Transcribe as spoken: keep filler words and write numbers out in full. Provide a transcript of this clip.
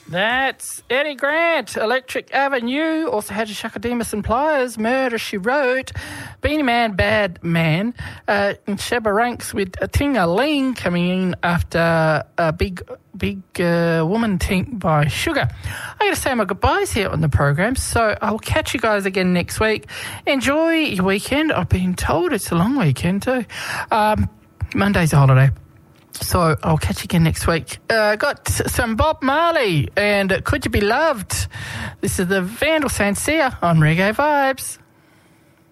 That's Eddie Grant, Electric Avenue. Also had Shakademus and Pliers, Murder, She Wrote, Beanie Man, Bad Man, uh, and Shabba Ranks with a Ting-a-Ling coming in after a big, big uh, woman ting by Sugar. I got to say my goodbyes here on the program, so I'll catch you guys again next week. Enjoy your weekend. I've been told it's a long weekend too. Um, Monday's a holiday. So I'll catch you again next week. Uh, got some Bob Marley and Could You Be Loved? This is the Vandal Sancia on Reggae Vibes.